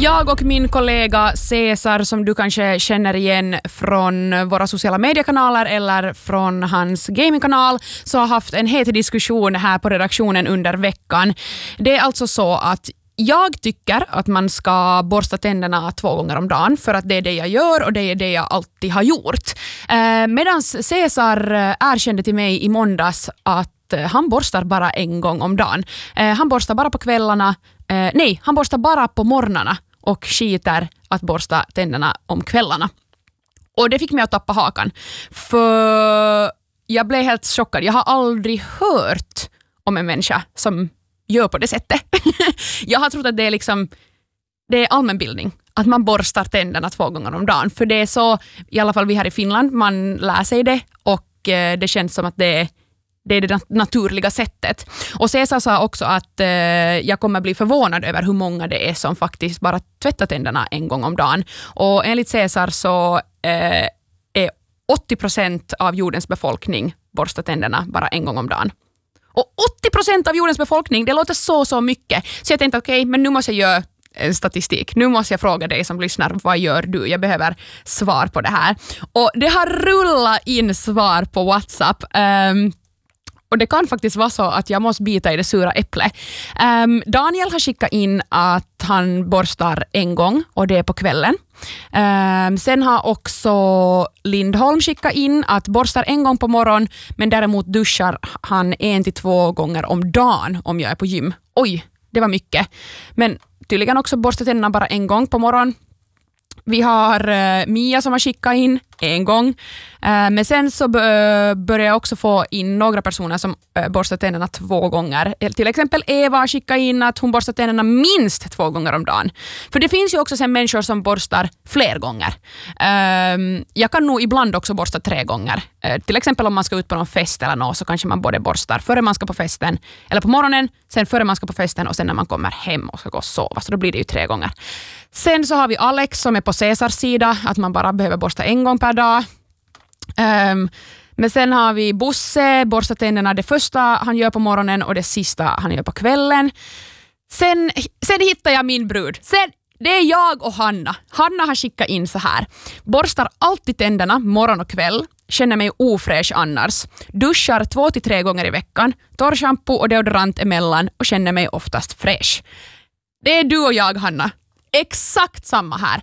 Jag och min kollega Cesar, som du kanske känner igen från våra sociala mediekanaler eller från hans gamingkanal, så har haft en het diskussion här på redaktionen under veckan. Det är alltså så att jag tycker att man ska borsta tänderna 2 gånger om dagen för att det är det jag gör och det är det jag alltid har gjort. Medan Cesar erkände till mig i måndags att han borstar bara 1 gång om dagen. Han borstar bara på kvällarna. Han borstar bara på morgnarna och skiter att borsta tänderna om kvällarna. Och det fick mig att tappa hakan. För jag blev helt chockad. Jag har aldrig hört om en människa som gör på det sättet. Jag har trott att det är allmänbildning. Att man borstar tänderna 2 gånger om dagen. För det är så, i alla fall vi här i Finland, man lär sig det. Och det känns som att det är det naturliga sättet. Och Cesar sa också att jag kommer bli förvånad över hur många det är som faktiskt bara tvättar tänderna 1 gång om dagen. Och enligt Cesar så är 80% av jordens befolkning borstar tänderna bara 1 gång om dagen. Och 80% av jordens befolkning, det låter så mycket. Så jag tänkte okej, men nu måste jag göra en statistik. Nu måste jag fråga dig som lyssnar, vad gör du? Jag behöver svar på det här. Och det har rullat in svar på WhatsApp. Och det kan faktiskt vara så att jag måste bita i det sura äpplet. Daniel har skickat in att han borstar 1 gång och det är på kvällen. Sen har också Lindholm skickat in att borstar 1 gång på morgon, men däremot duschar han 1 till 2 gånger om dagen om jag är på gym. Oj, det var mycket. Men tydligen också borstar tänderna bara 1 gång på morgon. Vi har Mia som har skickat in 1 gång. Men sen så börjar jag också få in några personer som borstar tänderna 2 gånger. Till exempel Eva har skickat in att hon borstar tänderna minst 2 gånger om dagen. För det finns ju också sen människor som borstar fler gånger. Jag kan nog ibland också borsta 3 gånger. Till exempel om man ska ut på någon fest eller något, så kanske man både borstar före man ska på festen, eller på morgonen, sen före man ska på festen och sen när man kommer hem och ska gå och sova. Så då blir det ju 3 gånger. Sen så har vi Alex som är på Cesars sida, att man bara behöver borsta 1 gång per dag. Men sen har vi Bosse, borsta tänderna det första han gör på morgonen och det sista han gör på kvällen. Sen hittar jag min brud. Det är jag och Hanna. Hanna har skickat in så här: borstar alltid tänderna morgon och kväll. Känner mig ofräsch annars. Duschar 2 till 3 gånger i veckan. Torrshampoo och deodorant emellan och känner mig oftast fräsch. Det är du och jag, Hanna. Exakt samma här.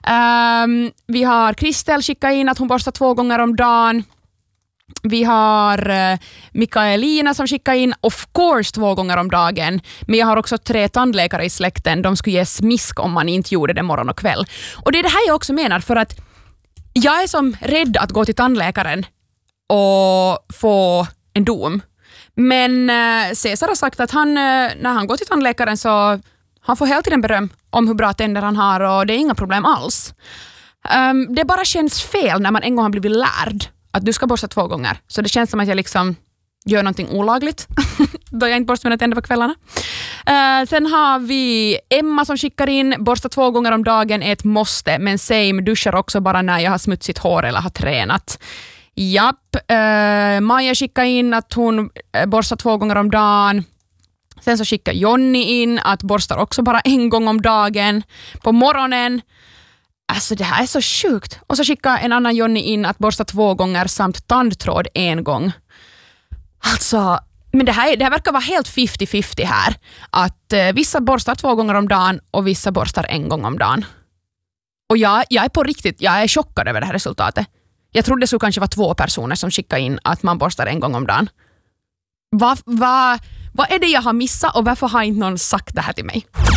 Vi har Kristel skickat in att hon borstar 2 gånger om dagen. Vi har Mikaelina som skickar in of course 2 gånger om dagen. Men jag har också 3 tandläkare i släkten. De skulle ge smisk om man inte gjorde det morgon och kväll. Och det är det här jag också menar, för att jag är som rädd att gå till tandläkaren och få en dom. Men Cesar har sagt att han, när han går till tandläkaren så han får hela tiden beröm om hur bra tänder han har och det är inga problem alls. Det bara känns fel när man en gång har blivit lärd att du ska borsta 2 gånger. Så det känns som att jag liksom gör någonting olagligt då jag inte borstar mina tänder på kvällarna. Sen har vi Emma som skickar in: borsta 2 gånger om dagen är ett måste, men same, duschar också bara när jag har smutsigt hår eller har tränat. Japp. Maja skickar in att hon borstar 2 gånger om dagen. Sen så skickar Jonny in att borstar också bara 1 gång om dagen på morgonen. Alltså det här är så sjukt. Och så skickar en annan Jonny in att borsta 2 gånger samt tandtråd 1 gång. Alltså, men det här verkar vara helt 50-50 här. Att vissa borstar 2 gånger om dagen och vissa borstar 1 gång om dagen. Och jag är på riktigt, jag är chockad över det här resultatet. Jag trodde det skulle kanske vara 2 personer som skickar in att man borstar 1 gång om dagen. Vad är det jag har missat och varför har inte någon sagt det här till mig?